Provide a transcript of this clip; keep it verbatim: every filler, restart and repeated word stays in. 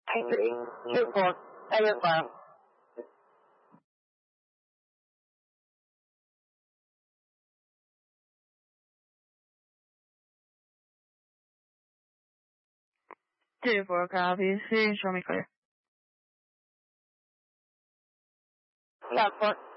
thanh lĩnh Newport, Edinburgh. Two four copies. See, show me clear. Newport.